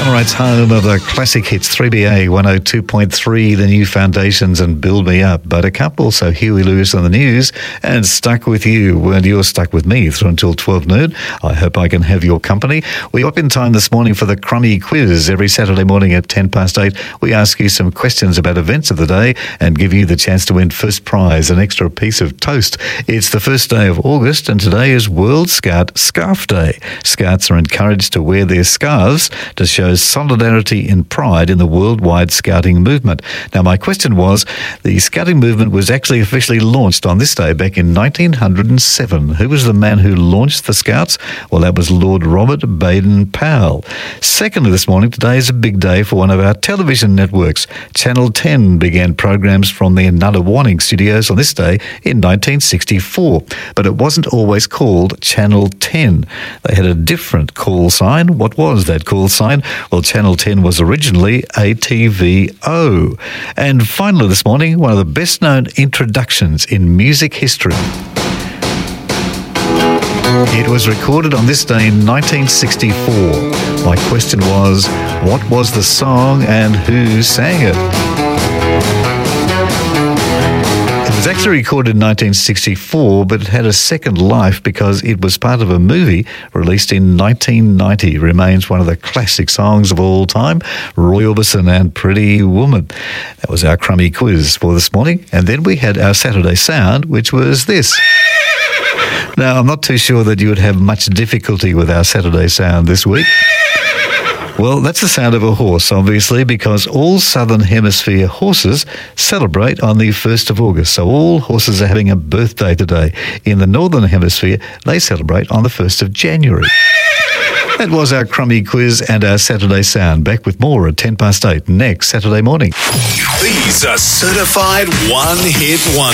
Emirates, home of the classic hits 3BA 102.3, The New Foundations and Build Me Up. But a couple also, Huey Lewis on the news and Stuck With You. And you're stuck with me through until 12 noon. I hope I can have your company. We're up in time this morning for the Crummy Quiz. Every Saturday morning at 8:10, we ask you some questions about events of the day and give you the chance to win first prize, an extra piece of toast. It's the first day of August and today is World Scout Scarf Day. Scouts are encouraged to wear their scarves to show solidarity and pride in the worldwide scouting movement. Now, my question was, the scouting movement was actually officially launched on this day back in 1907. Who was the man who launched the Scouts? Well, that was Lord Robert Baden-Powell. Secondly, this morning, today is a big day for one of our television networks. Channel 10 began programs from their Nunawading studios on this day in 1964. But it wasn't always called Channel 10. They had a different call sign. What was that call sign? Well, Channel 10 was originally ATVO. And finally this morning, one of the best-known introductions in music history. It was recorded on this day in 1964. My question was, what was the song and who sang it? It was actually recorded in 1964, but it had a second life because it was part of a movie released in 1990. It remains one of the classic songs of all time, Roy Orbison and Pretty Woman. That was our Crummy Quiz for this morning. And then we had our Saturday Sound, which was this. Now, I'm not too sure that you would have much difficulty with our Saturday Sound this week. Well, that's the sound of a horse, obviously, because all Southern Hemisphere horses celebrate on the 1st of August. So all horses are having a birthday today. In the Northern Hemisphere, they celebrate on the 1st of January. That was our Crummy Quiz and our Saturday Sound. Back with more at 8:10 next Saturday morning. These are certified one-hit wonders.